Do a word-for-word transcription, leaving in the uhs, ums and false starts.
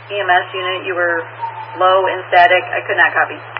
E M S unit, you were low in static. I could not copy.